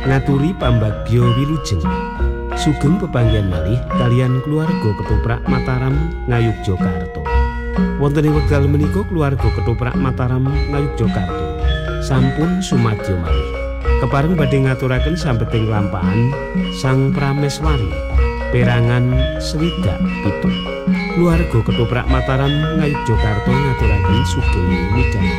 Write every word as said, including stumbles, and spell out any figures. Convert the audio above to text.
ngaturi pambagya wilujeng. Sugeng pepanggihan malih kalian keluarga Ketoprak Mataram Ngayogyakarta. Wonten ing wekdal menika keluarga Ketoprak Mataram Ngayogyakarta sampun sumadyo malih kepareng badhe ngaturaken sambeting lampahan Sang Prameswari perangan swidak pitu. Keluarga Ketoprak Mataram Ngayogyakarta ngaturaken sugeng midhanget.